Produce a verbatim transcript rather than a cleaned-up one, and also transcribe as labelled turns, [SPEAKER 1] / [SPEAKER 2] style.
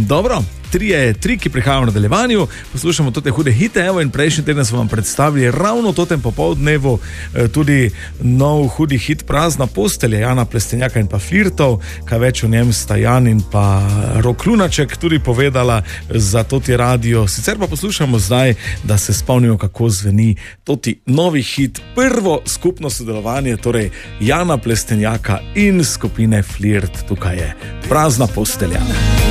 [SPEAKER 1] Dobro, trije triki prihajajo v nadaljevanju, poslušamo te hude hite, evo in prejšnji teden smo vam predstavili ravno v tem popoldnevu tudi nov hudi hit Prazna postelja Jana Plestenjaka in pa Flirtov, kaj več o njem sta Jan in pa Rok Lunaček tudi povedala za toti radio. Sicer pa poslušamo zdaj, da se spomnimo, kako zveni toti novi hit, prvo skupno sodelovanje, torej Jana Plestenjaka in skupine Flirt, tukaj je Prazna postelja.